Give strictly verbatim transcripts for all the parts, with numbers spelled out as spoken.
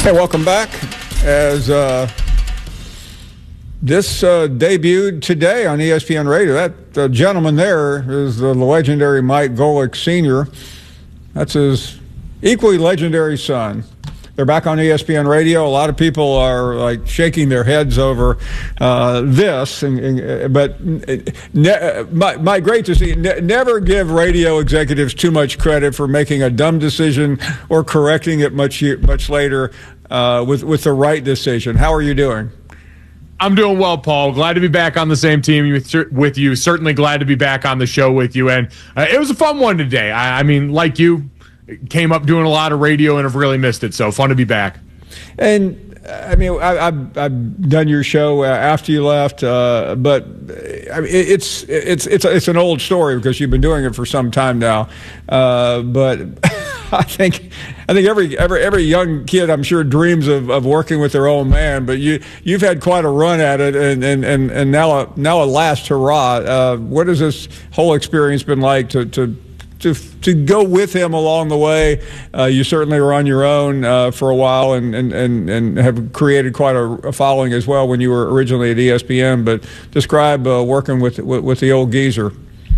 Hey, welcome back. As uh, this uh, debuted today on E S P N Radio, that uh, gentleman there is the legendary Mike Golic Senior That's his equally legendary son. They're back on E S P N Radio. A lot of people are like shaking their heads over uh, this, and, and, but ne- my, my great to see. Ne- never give radio executives too much credit for making a dumb decision or correcting it much much later uh, with with the right decision. How are you doing? I'm doing well, Paul. Glad to be back on the same team with, with you. Certainly glad to be back on the show with you. And uh, it was a fun one today. I, I mean, like you. Came up doing a lot of radio and have really missed it. So fun to be back. And I mean, I, I've, I've done your show after you left, uh, but I mean, it's it's it's it's an old story because you've been doing it for some time now. Uh, but I think I think every every every young kid, I'm sure, dreams of, of working with their own man. But you you've had quite a run at it, and and and, and now now a last hurrah. Uh, what has this whole experience been like to to To to go with him along the way? Uh, you certainly were on your own uh, for a while, and, and, and, and have created quite a, a following as well when you were originally at E S P N. But describe uh, working with, with with the old geezer.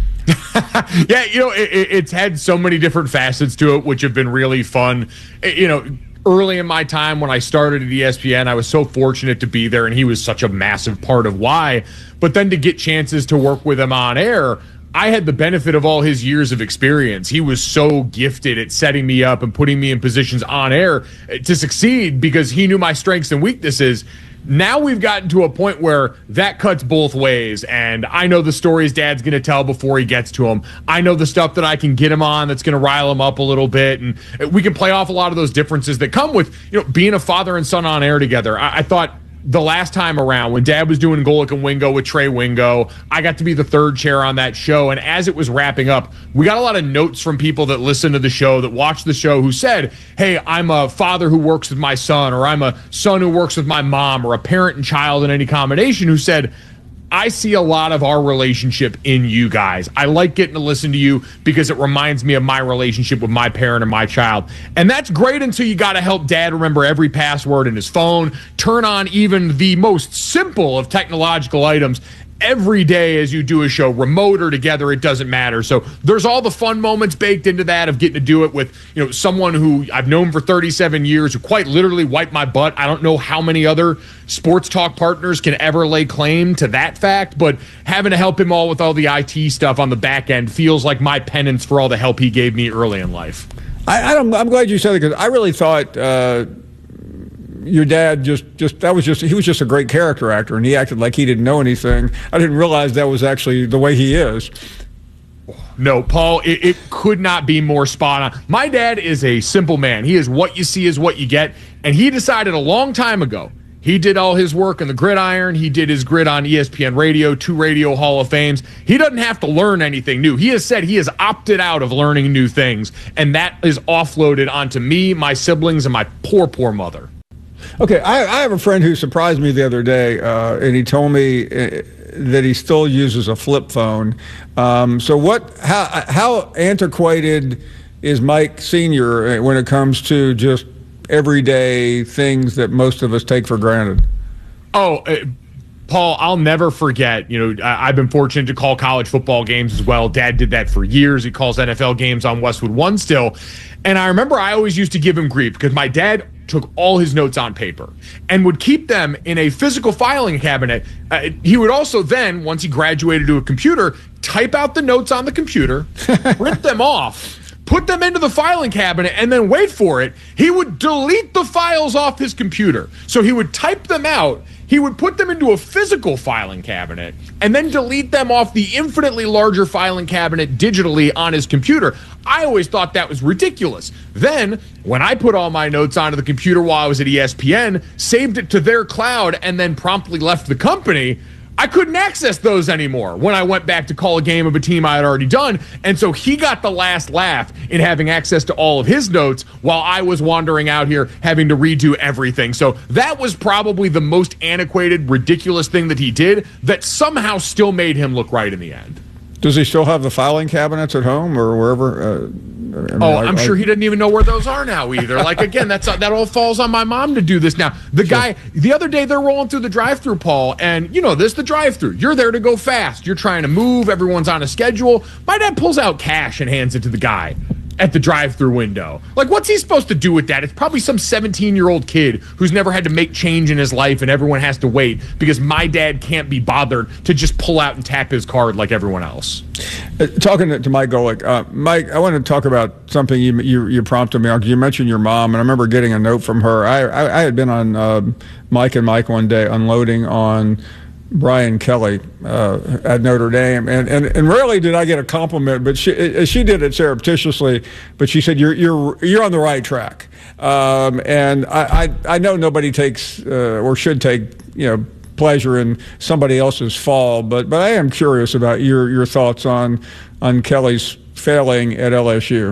Yeah, you know, it, it's had so many different facets to it, which have been really fun. You know, early in my time when I started at E S P N, I was so fortunate to be there, and he was such a massive part of why. But then to get chances to work with him on air, I had the benefit of all his years of experience. He was so gifted at setting me up and putting me in positions on air to succeed because he knew my strengths and weaknesses. Now we've gotten to a point where that cuts both ways, and I know the stories Dad's going to tell before he gets to them. I know the stuff that I can get him on that's going to rile him up a little bit, and we can play off a lot of those differences that come with, you know, being a father and son on air together. I, I thought the last time around when Dad was doing Golic and Wingo with Trey Wingo, I got to be the third chair on that show. And as it was wrapping up, we got a lot of notes from people that listen to the show, that watch the show, who said, hey, I'm a father who works with my son, or I'm a son who works with my mom, or a parent and child in any combination, who said, I see a lot of our relationship in you guys. I like getting to listen to you because it reminds me of my relationship with my parent and my child. And that's great until you got to help Dad remember every password in his phone, turn on even the most simple of technological items every day as you do a show, remote or together, it doesn't matter. So there's all the fun moments baked into that of getting to do it with, you know, someone who I've known for thirty-seven years, who quite literally wiped my butt. I don't know how many other sports talk partners can ever lay claim to that fact, but having to help him all with all the I T stuff on the back end feels like my penance for all the help he gave me early in life. I, I'm, I'm glad you said it, because I really thought uh, your dad just, just that was just he was just a great character actor, and he acted like he didn't know anything. I didn't realize that was actually the way he is. No, Paul, it, it could not be more spot on. My dad is a simple man. He is what you see is what you get, and he decided a long time ago. He did all his work on the gridiron. He did his grid on E S P N Radio, two Radio Hall of Fames. He doesn't have to learn anything new. He has said he has opted out of learning new things, and that is offloaded onto me, my siblings, and my poor, poor mother. Okay, I, I have a friend who surprised me the other day, uh, and he told me uh, that he still uses a flip phone. Um, so what? How, how antiquated is Mike Senior when it comes to just everyday things that most of us take for granted? Oh, uh, Paul, I'll never forget, you know, I, I've been fortunate to call college football games as well. Dad did that for years. He calls N F L games on Westwood One still. And I remember I always used to give him grief because my dad took all his notes on paper and would keep them in a physical filing cabinet. Uh, he would also then, once he graduated to a computer, type out the notes on the computer, print them off, put them into the filing cabinet, and then wait for it. He would delete the files off his computer. So he would type them out, he would put them into a physical filing cabinet, and then delete them off the infinitely larger filing cabinet digitally on his computer. I always thought that was ridiculous. Then, when I put all my notes onto the computer while I was at E S P N, saved it to their cloud, and then promptly left the company, I couldn't access those anymore when I went back to call a game of a team I had already done. And so he got the last laugh in having access to all of his notes while I was wandering out here having to redo everything. So that was probably the most antiquated, ridiculous thing that he did that somehow still made him look right in the end. Does he still have the filing cabinets at home or wherever? Uh, mean, oh, I, I'm I, sure he doesn't even know where those are now either. Like, again, that's that all falls on my mom to do this now. The sure. guy, the other day, they're rolling through the drive-thru, Paul, and you know this, the drive-thru. You're there to go fast. You're trying to move. Everyone's on a schedule. My dad pulls out cash and hands it to the guy at the drive-thru window. Like, what's he supposed to do with that? It's probably some seventeen-year-old kid who's never had to make change in his life, and everyone has to wait because my dad can't be bothered to just pull out and tap his card like everyone else. Uh, talking to, to Mike Golic, uh, Mike, I want to talk about something you you, you prompted me on. You mentioned your mom, and I remember getting a note from her. I I, I had been on uh, Mike and Mike one day unloading on Brian Kelly uh, at Notre Dame, and, and and rarely did I get a compliment, but she she did it surreptitiously. But she said you're you're you're on the right track, um, and I, I I know nobody takes uh, or should take you know pleasure in somebody else's fall, but but I am curious about your your thoughts on on Kelly's failing at L S U.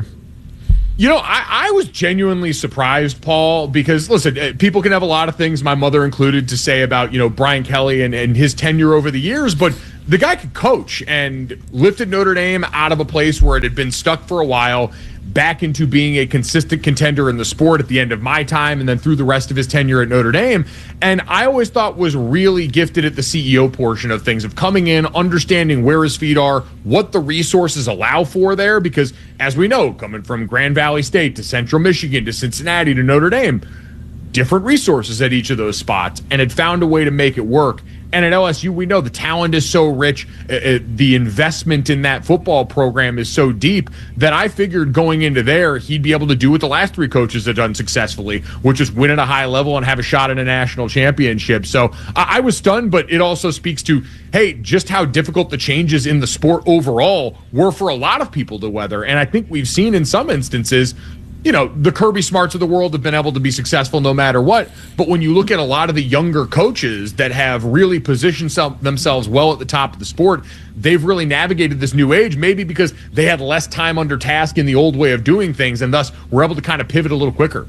You know, I, I was genuinely surprised, Paul, because, listen, people can have a lot of things, my mother included, to say about, you know, Brian Kelly and, and his tenure over the years, but the guy could coach and lifted Notre Dame out of a place where it had been stuck for a while back into being a consistent contender in the sport at the end of my time and then through the rest of his tenure at Notre Dame. And I always thought was really gifted at the C E O portion of things, of coming in, understanding where his feet are, what the resources allow for there, because as we know, coming from Grand Valley State to Central Michigan to Cincinnati to Notre Dame, different resources at each of those spots, and had found a way to make it work. And at L S U, we know the talent is so rich, uh, the investment in that football program is so deep that I figured going into there, he'd be able to do what the last three coaches have done successfully, which is win at a high level and have a shot at a national championship. So I, I was stunned, but it also speaks to, hey, just how difficult the changes in the sport overall were for a lot of people to weather. And I think we've seen in some instances, you know, the Kirby Smarts of the world have been able to be successful no matter what. But when you look at a lot of the younger coaches that have really positioned some, themselves well at the top of the sport, they've really navigated this new age, maybe because they had less time under task in the old way of doing things, and thus were able to kind of pivot a little quicker.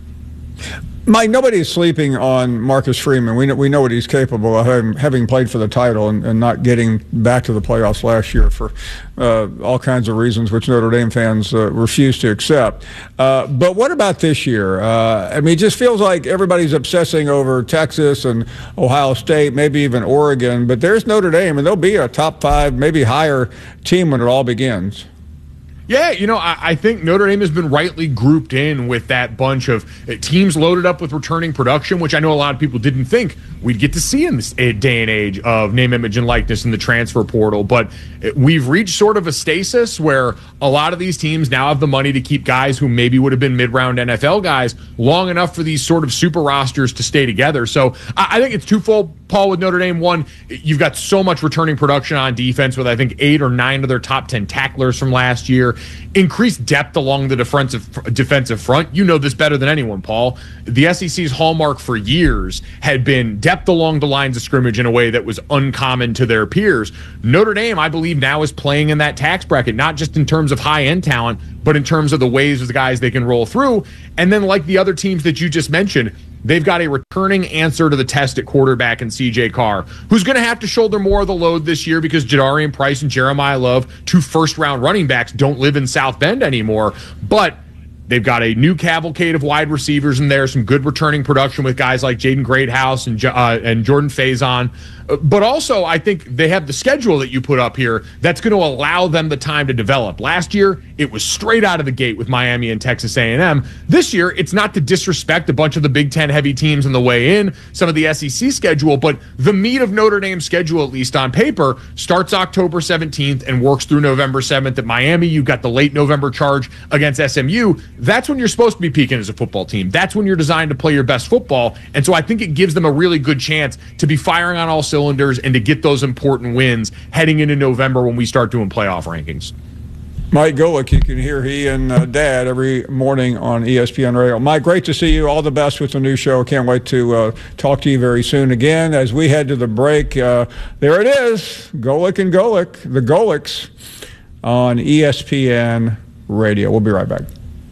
Mike, nobody's sleeping on Marcus Freeman. We know, we know what he's capable of, having, having played for the title and, and not getting back to the playoffs last year for uh, all kinds of reasons, which Notre Dame fans uh, refuse to accept. Uh, but what about this year? Uh, I mean, it just feels like everybody's obsessing over Texas and Ohio State, maybe even Oregon. But there's Notre Dame, and they'll be a top five, maybe higher team when it all begins. Yeah, you know, I, I think Notre Dame has been rightly grouped in with that bunch of teams loaded up with returning production, which I know a lot of people didn't think we'd get to see in this day and age of name, image, and likeness in the transfer portal. But we've reached sort of a stasis where a lot of these teams now have the money to keep guys who maybe would have been mid-round N F L guys long enough for these sort of super rosters to stay together. So I, I think it's twofold, Paul, with Notre Dame. One, you've got so much returning production on defense with, I think, eight or nine of their top ten tacklers from last year. Increased depth along the defensive defensive front. You know this better than anyone, Paul. The S E C's hallmark for years had been depth along the lines of scrimmage in a way that was uncommon to their peers. Notre Dame, I believe, now is playing in that tax bracket, not just in terms of high-end talent, but in terms of the ways of the guys they can roll through. And then, like the other teams that you just mentioned, they've got a returning answer to the test at quarterback in C J Carr, who's going to have to shoulder more of the load this year because Jadarian Price and Jeremiah Love, two first-round running backs, don't live in South Bend anymore. But they've got a new cavalcade of wide receivers in there, some good returning production with guys like Jaden Greathouse and uh, and Jordan Faison. But also, I think they have the schedule that you put up here that's going to allow them the time to develop. Last year, it was straight out of the gate with Miami and Texas A and M. This year, it's not to disrespect a bunch of the Big Ten heavy teams on the way in, some of the S E C schedule, but the meat of Notre Dame's schedule, at least on paper, starts October seventeenth and works through November seventh at Miami. You've got the late November charge against S M U. That's when you're supposed to be peaking as a football team. That's when you're designed to play your best football. And so I think it gives them a really good chance to be firing on all cylinders and to get those important wins heading into November when we start doing playoff rankings. Mike Golic, you can hear he and uh, Dad every morning on E S P N Radio. Mike, great to see you. All the best with the new show. Can't wait to uh, talk to you very soon again. As we head to the break, uh, there it is, Golic and Golic, the Golics on E S P N Radio. We'll be right back.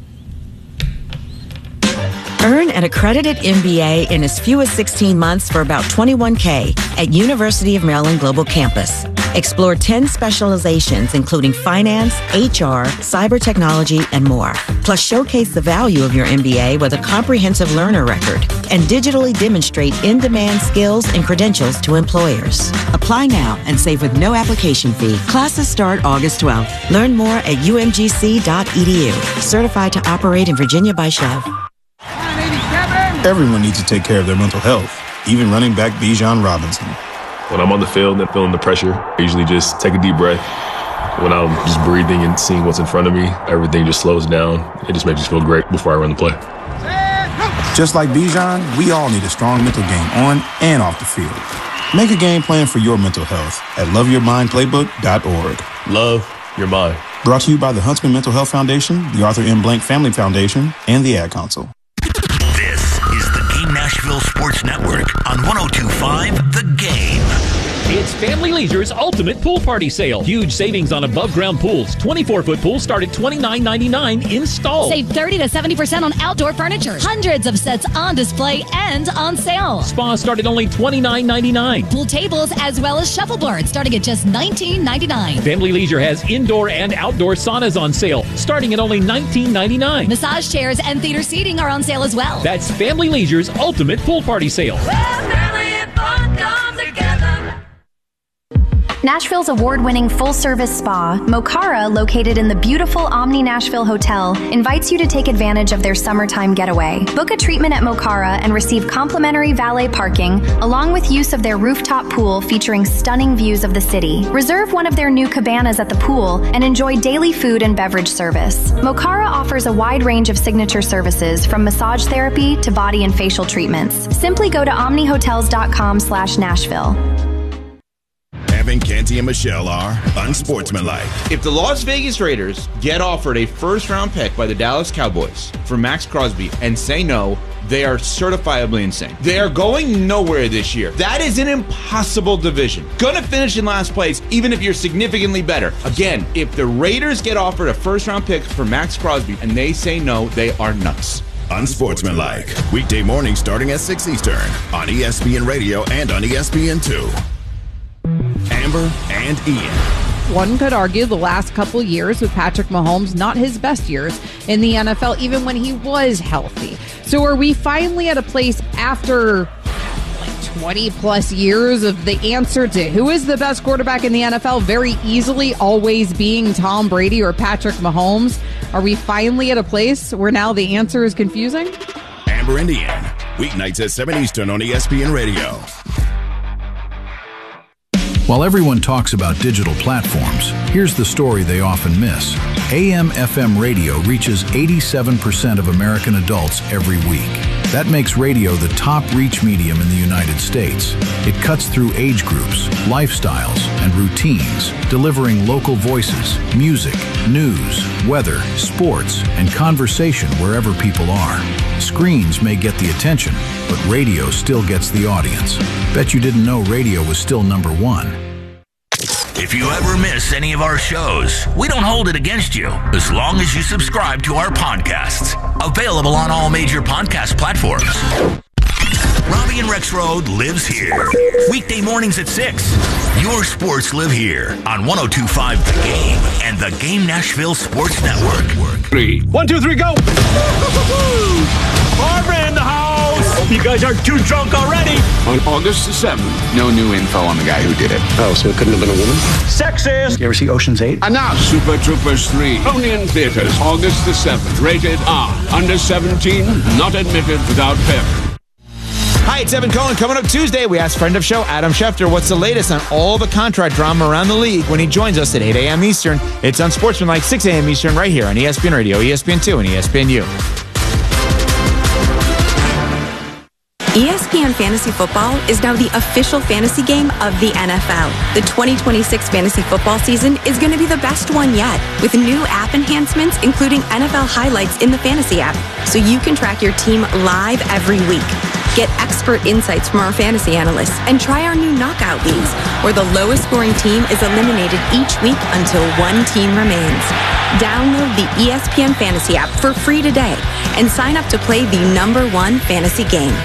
Earn an accredited M B A in as few as sixteen months for about twenty-one K at University of Maryland Global Campus. Explore ten specializations, including finance, H R, cyber technology, and more. Plus, showcase the value of your M B A with a comprehensive learner record and digitally demonstrate in-demand skills and credentials to employers. Apply now and save with no application fee. Classes start August twelfth. Learn more at u m g c dot e d u. Certified to operate in Virginia by Chev. Everyone needs to take care of their mental health, even running back Bijan Robinson. When I'm on the field and feeling the pressure, I usually just take a deep breath. When I'm just breathing and seeing what's in front of me, everything just slows down. It just makes me feel great before I run the play. Just like Bijan, we all need a strong mental game on and off the field. Make a game plan for your mental health at love your mind playbook dot org. Love your mind. Brought to you by the Huntsman Mental Health Foundation, the Arthur M. Blank Family Foundation, and the Ad Council. This is the Game Nashville Sports Network on one oh two point five The Game. It's Family Leisure's Ultimate Pool Party Sale. Huge savings on above-ground pools. twenty-four foot pools start at twenty-nine ninety-nine installed. Save thirty to seventy percent on outdoor furniture. Hundreds of sets on display and on sale. Spas start at only twenty-nine ninety-nine. Pool tables as well as shuffleboards starting at just nineteen ninety-nine. Family Leisure has indoor and outdoor saunas on sale starting at only nineteen ninety-nine. Massage chairs and theater seating are on sale as well. That's Family Leisure's Ultimate Pool Party Sale. Well, family and fun come together. Nashville's award-winning full-service spa, Mokara, located in the beautiful Omni Nashville Hotel, invites you to take advantage of their summertime getaway. Book a treatment at Mokara and receive complimentary valet parking, along with use of their rooftop pool featuring stunning views of the city. Reserve one of their new cabanas at the pool and enjoy daily food and beverage service. Mokara offers a wide range of signature services, from massage therapy to body and facial treatments. Simply go to omnihotels.com slash Nashville. Evan, Canty, and Michelle are unsportsmanlike. If the Las Vegas Raiders get offered a first-round pick by the Dallas Cowboys for Max Crosby and say no, they are certifiably insane. They are going nowhere this year. That is an impossible division. Gonna finish in last place, even if you're significantly better. Again, if the Raiders get offered a first-round pick for Max Crosby and they say no, they are nuts. Unsportsmanlike. Weekday mornings starting at six Eastern on E S P N Radio and on E S P N two. Amber and Ian. One could argue the last couple years with Patrick Mahomes, not his best years in the N F L, even when he was healthy. So are we finally at a place after like twenty plus years of the answer to who is the best quarterback in the N F L very easily always being Tom Brady or Patrick Mahomes? Are we finally at a place where now the answer is confusing? Amber and Ian, weeknights at seven Eastern on E S P N Radio. While everyone talks about digital platforms, here's the story they often miss. A M F M radio reaches eighty-seven percent of American adults every week. That makes radio the top reach medium in the United States. It cuts through age groups, lifestyles, and routines, delivering local voices, music, news, weather, sports, and conversation wherever people are. Screens may get the attention, but radio still gets the audience. Bet you didn't know radio was still number one. If you ever miss any of our shows, we don't hold it against you, as long as you subscribe to our podcasts. Available on all major podcast platforms. Robbie and Rex Road lives here. Weekday mornings at six. Your sports live here on one oh two point five The Game and the Game Nashville Sports Network. Three. One, two, three, go! Barbara in the house! You guys are too drunk already! On August the seventh, no new info on the guy who did it. Oh, so it couldn't have been a woman? Sexist! You ever see Ocean's eight? Enough! Super Troopers three, only in theaters, August the seventh. Rated R. Under seventeen, not admitted without parent. Hi, it's Evan Cohen. Coming up Tuesday, we ask friend of show Adam Schefter what's the latest on all the contract drama around the league when he joins us at eight a.m. Eastern. It's on Sportsmanlike, six a.m. Eastern, right here on E S P N Radio, E S P N two, and E S P N U. E S P N Fantasy Football is now the official fantasy game of the N F L. The twenty twenty-six fantasy football season is going to be the best one yet, with new app enhancements, including N F L highlights in the fantasy app, so you can track your team live every week. Get expert insights from our fantasy analysts and try our new knockout leagues, where the lowest scoring team is eliminated each week until one team remains. Download the E S P N Fantasy app for free today and sign up to play the number one fantasy game.